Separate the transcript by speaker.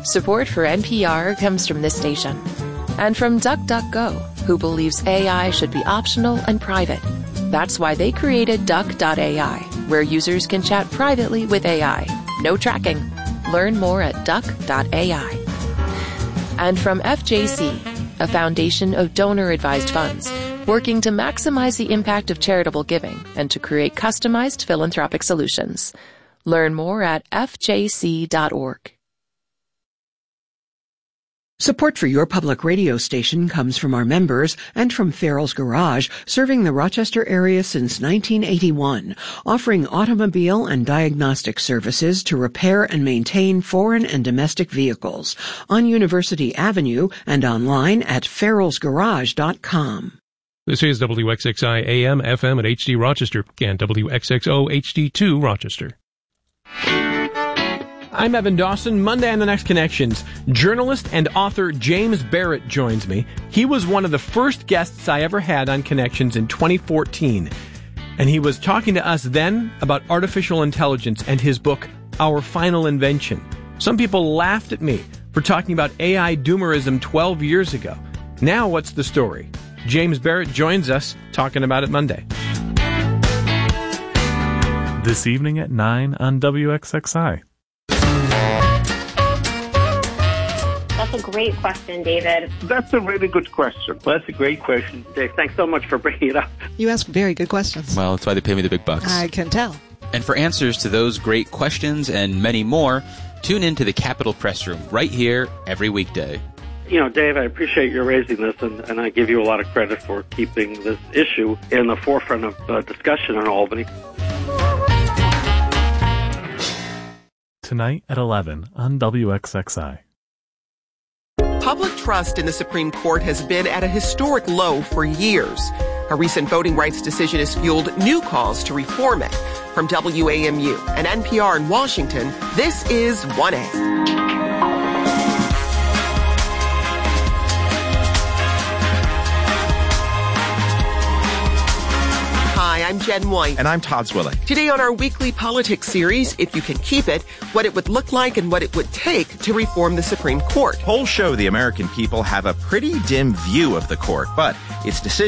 Speaker 1: Support for NPR comes from this station. And from DuckDuckGo, who believes AI should be optional and private. That's why they created Duck.ai, where users can chat privately with AI. No tracking. Learn more at Duck.ai. And from FJC, a foundation of donor-advised funds, working to maximize the impact of charitable giving and to create customized philanthropic solutions. Learn more at fjc.org.
Speaker 2: Support for your public radio station comes from our members and from Farrell's Garage, serving the Rochester area since 1981, offering automobile and diagnostic services to repair and maintain foreign and domestic vehicles on University Avenue and online at farrellsgarage.com.
Speaker 3: This is WXXI AM, FM at HD Rochester and WXXO HD2 Rochester.
Speaker 4: I'm Evan Dawson. Monday on The Next Connections, journalist and author James Barrett joins me. He was one of the first guests I ever had on Connections in 2014. And he was talking to us then about artificial intelligence and his book, Our Final Invention. Some people laughed at me for talking about AI doomerism 12 years ago. Now what's the story? James Barrett joins us talking about it Monday.
Speaker 5: This evening at 9 on WXXI.
Speaker 6: That's a great question, David.
Speaker 7: That's a really good question.
Speaker 8: Well, that's a great question.
Speaker 7: Dave, thanks so much for bringing it up.
Speaker 9: You ask very good questions.
Speaker 10: Well, that's why they pay me the big bucks.
Speaker 9: I can tell.
Speaker 10: And for answers to those great questions and many more, tune in to the Capitol Press Room right here every weekday.
Speaker 7: You know, Dave, I appreciate you raising this, and I give you a lot of credit for keeping this issue in the forefront of discussion in Albany.
Speaker 5: Tonight at 11 on WXXI.
Speaker 11: Public trust in the Supreme Court has been at a historic low for years. A recent voting rights decision has fueled new calls to reform it. From WAMU and NPR in Washington, this is 1A. Hi, I'm Jen White.
Speaker 12: And I'm Todd Zwilling.
Speaker 11: Today on our weekly politics series, If You Can Keep It, what it would look like and what it would take to reform the Supreme Court.
Speaker 12: Polls show the American people have a pretty dim view of the court, but its decision